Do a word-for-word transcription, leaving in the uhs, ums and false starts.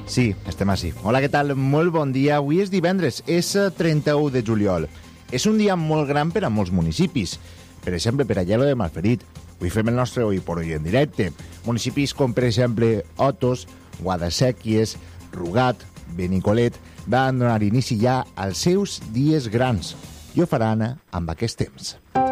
Sí, estem així. Hola, què tal? Molt bon dia. Avui és divendres, és trenta-u de juliol. És un dia molt gran per a molts municipis. Per exemple, per Aielo de Malferit. Avui fem el nostre Oi por Oi en directe. Municipis com, per exemple, Otos, Guadasséquies, Rugat, Benicolet, van donar inici ja als seus dies grans. I ho faran amb aquest temps.